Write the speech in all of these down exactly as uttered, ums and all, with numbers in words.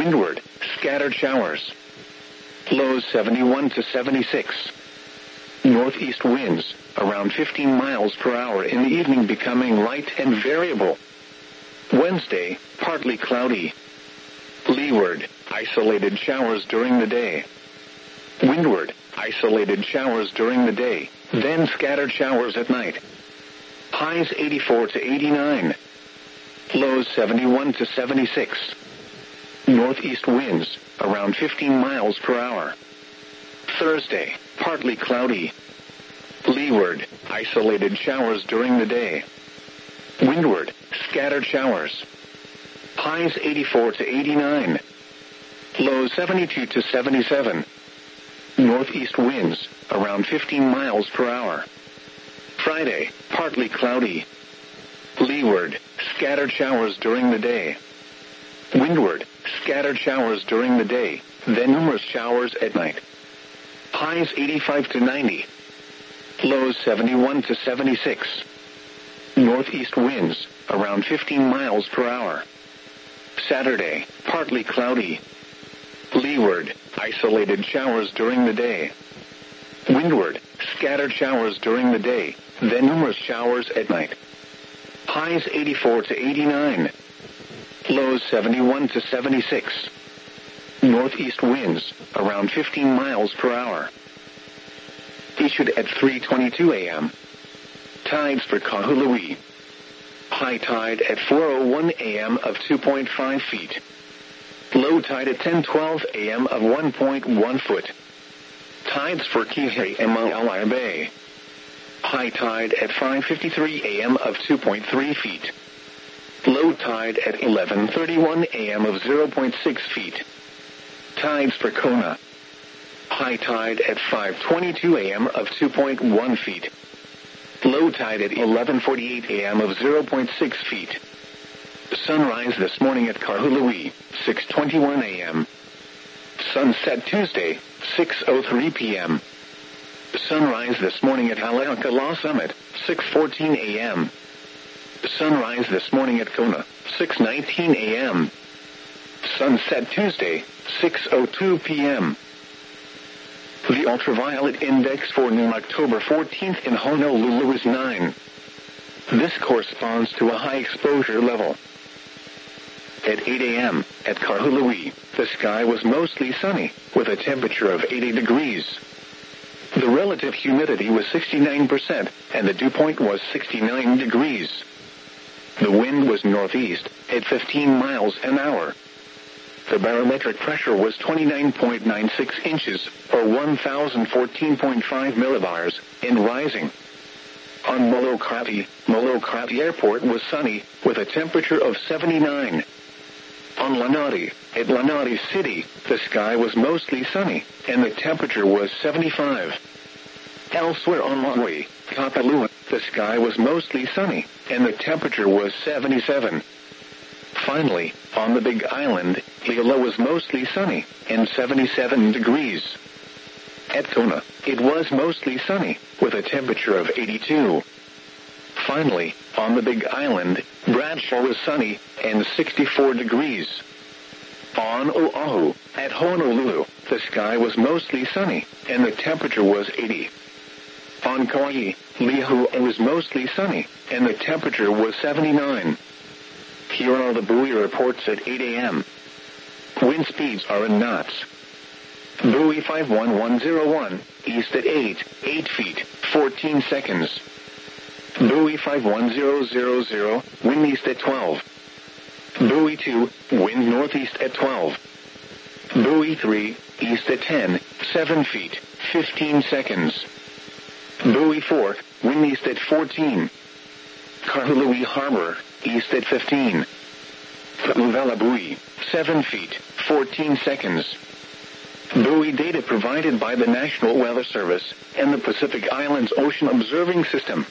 Windward, scattered showers. Lows seventy-one to seventy-six. Northeast winds, around fifteen miles per hour in the evening, becoming light and variable. Wednesday, partly cloudy. Leeward, isolated showers during the day. Windward, isolated showers during the day, then scattered showers at night. Highs eighty-four to eighty-nine. Lows seventy-one to seventy-six. Northeast winds, around fifteen miles per hour. Thursday, partly cloudy. Leeward, isolated showers during the day. Windward, scattered showers. Highs eighty-four to eighty-nine. Lows seventy-two to seventy-seven. Northeast winds, around fifteen miles per hour. Friday, partly cloudy. Leeward, scattered showers during the day. Windward, scattered showers during the day, then numerous showers at night. Highs eighty-five to ninety. Lows seventy-one to seventy-six. Northeast winds, around fifteen miles per hour. Saturday, partly cloudy. Leeward, isolated showers during the day. Windward, scattered showers during the day, then numerous showers at night. Highs eighty-four to eighty-nine. Lows seventy-one to seventy-six. Northeast winds, around fifteen miles per hour. Issued at three twenty-two a.m. Tides for Kahului. High tide at four oh one a.m. of two point five feet. Low tide at ten twelve a.m. of one point one foot. Tides for Kihei and Maalaea Bay. High tide at five fifty-three a.m. of two point three feet. Low tide at eleven thirty-one a.m. of zero point six feet. Tides for Kona. High tide at five twenty-two a.m. of two point one feet. Low tide at eleven forty-eight a.m. of zero point six feet. Sunrise this morning at Kahului, six twenty-one a.m. Sunset Tuesday, six oh three p.m. Sunrise this morning at Haleakala Summit, six fourteen a.m. Sunrise this morning at Kona, six nineteen a.m. Sunset Tuesday, six oh two p.m. The ultraviolet index for noon October fourteenth in Honolulu is nine. This corresponds to a high exposure level. At eight a.m., at Kahului, the sky was mostly sunny, with a temperature of eighty degrees. The relative humidity was sixty-nine percent, and the dew point was sixty-nine degrees. The wind was northeast, at fifteen miles an hour. The barometric pressure was twenty-nine point nine six inches, or one thousand fourteen point five millibars, and rising. On Molokai, Molokai Airport was sunny, with a temperature of seventy-nine. On Lanai, at Lanai City, the sky was mostly sunny, and the temperature was seventy-five. Elsewhere on Maui, Kapalua, the sky was mostly sunny, and the temperature was seventy-seven. Finally, on the Big Island, Hilo was mostly sunny, and seventy-seven degrees. At Kona, it was mostly sunny, with a temperature of eighty-two. Finally, on the Big Island, Bradshaw was sunny, and sixty-four degrees. On Oahu, at Honolulu, the sky was mostly sunny, and the temperature was eighty. On Kauai, Lihue was mostly sunny, and the temperature was seventy-nine. Here are the buoy reports at eight a.m. Wind speeds are in knots. Buoy five one one zero one, east at eight, eight feet, fourteen seconds. Buoy five one zero zero zero, wind east at twelve. Buoy two, wind northeast at twelve. Buoy three, east at ten, seven feet, fifteen seconds. Buoy four, wind east at fourteen. Kahului Harbor, east at fifteen. Pu'uvela buoy, seven feet, fourteen seconds. Buoy data provided by the National Weather Service and the Pacific Islands Ocean Observing System.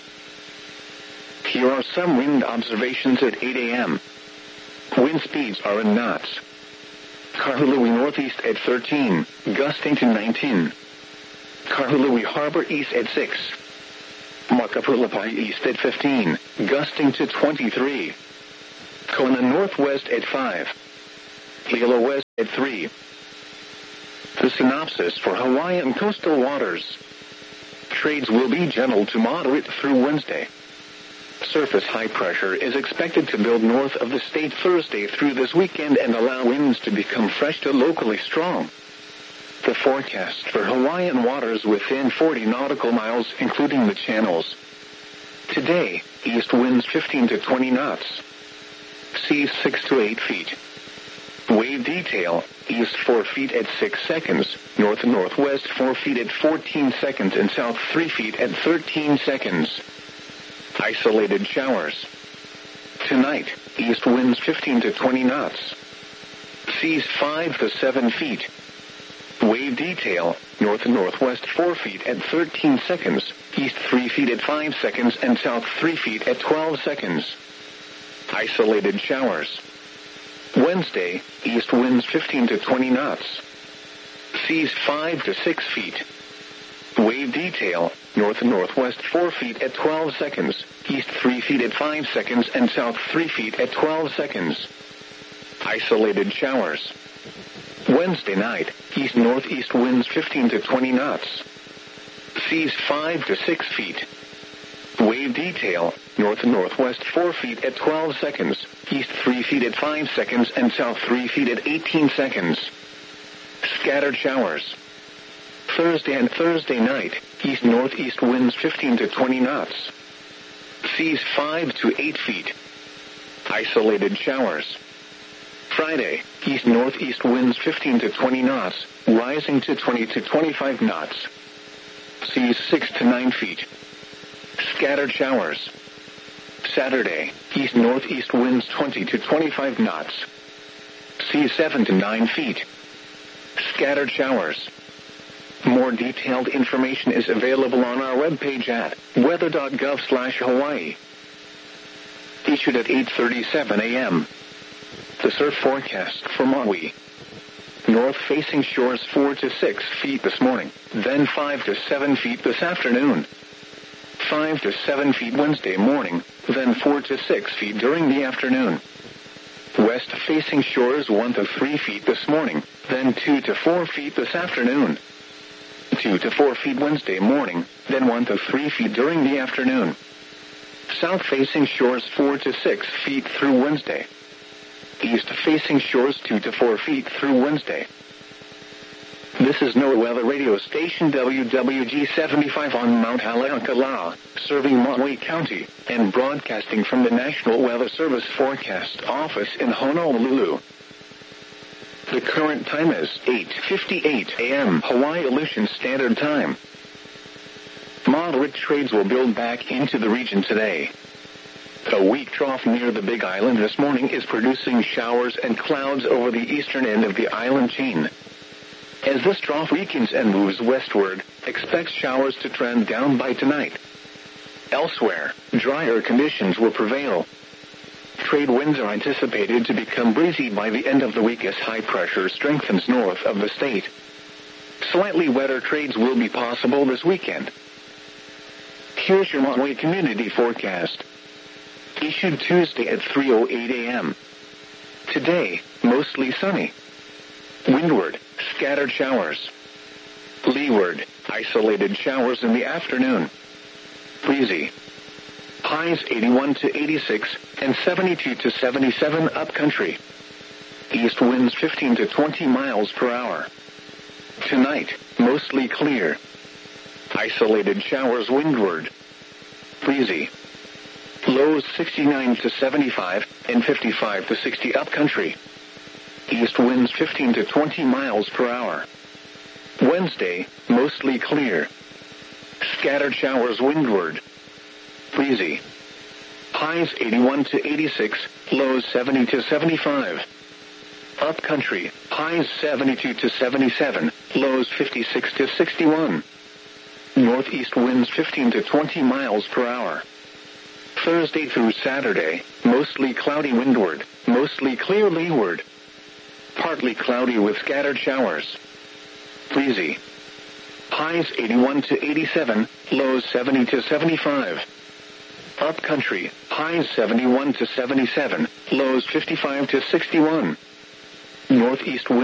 Here are some wind observations at eight a.m. Wind speeds are in knots. Kahului northeast at thirteen, gusting to nineteen. Kahului Harbor east at six. Makapulapai east at fifteen, gusting to twenty-three. Kona northwest at five. Hilo west At three. The synopsis for Hawaiian coastal waters. Trades will be gentle to moderate through Wednesday. Surface high pressure is expected to build north of the state Thursday through this weekend and allow winds to become fresh to locally strong. The forecast for Hawaiian waters within forty nautical miles, including the channels. Today, east winds fifteen to twenty knots. Seas six to eight feet. Wave detail, east four feet at six seconds, north and northwest four feet at fourteen seconds and south three feet at thirteen seconds. Isolated showers. Tonight, east winds fifteen to twenty knots. Seas five to seven feet. Wave detail, north and northwest four feet at thirteen seconds, east three feet at five seconds and south three feet at twelve seconds. Isolated showers. Wednesday, east winds fifteen to twenty knots. Seas five to six feet. Wave detail, north and northwest four feet at twelve seconds, east three feet at five seconds and south three feet at twelve seconds. Isolated showers. Wednesday night, east-northeast winds fifteen to twenty knots. Seas five to six feet. Wave detail, north and northwest four feet at twelve seconds, east three feet at five seconds and south three feet at eighteen seconds. Scattered showers. Thursday and Thursday night, east-northeast winds fifteen to twenty knots. Seas five to eight feet. Isolated showers. Friday, east-northeast winds fifteen to twenty knots, rising to twenty to twenty-five knots. Seas six to nine feet. Scattered showers. Saturday, east-northeast winds twenty to twenty-five knots. Seas seven to nine feet. Scattered showers. More detailed information is available on our webpage at weather dot gov slash Hawaii. Issued at eight thirty-seven a.m. The surf forecast for Maui. North-facing shores four to six feet this morning, then five to seven feet this afternoon. five to seven feet Wednesday morning, then four to six feet during the afternoon. West-facing shores one to three feet this morning, then two to four feet this afternoon. two to four feet Wednesday morning, then one to three feet during the afternoon. South-facing shores four to six feet through Wednesday. East-facing shores two to four feet through Wednesday. This is NOAA Weather Radio Station W W G seventy-five on Mount Haleakala, serving Maui County, and broadcasting from the National Weather Service Forecast Office in Honolulu. The current time is eight fifty-eight a.m. Hawaii Aleutian Standard Time. Moderate trades will build back into the region today. A weak trough near the Big Island this morning is producing showers and clouds over the eastern end of the island chain. As this trough weakens and moves westward, expect showers to trend down by tonight. Elsewhere, drier conditions will prevail. Trade winds are anticipated to become breezy by the end of the week as high pressure strengthens north of the state. Slightly wetter trades will be possible this weekend. Here's your Maui community forecast. Issued Tuesday at three oh eight a.m. Today, mostly sunny. Windward, scattered showers. Leeward, isolated showers in the afternoon. Breezy. Highs eighty-one to eighty-six and seventy-two to seventy-seven upcountry. East winds fifteen to twenty miles per hour. Tonight, mostly clear. Isolated showers windward. Breezy. Lows sixty-nine to seventy-five and fifty-five to sixty upcountry. East winds fifteen to twenty miles per hour. Wednesday, mostly clear. Scattered showers windward. Breezy. Highs eighty-one to eighty-six, lows seventy to seventy-five. Upcountry, highs seventy-two to seventy-seven, lows fifty-six to sixty-one. Northeast winds fifteen to twenty miles per hour. Thursday through Saturday, mostly cloudy windward, mostly clear leeward. Partly cloudy with scattered showers. Breezy. Highs eighty-one to eighty-seven, lows seventy to seventy-five. Upcountry, highs seventy-one to seventy-seven, lows fifty-five to sixty-one. Northeast wind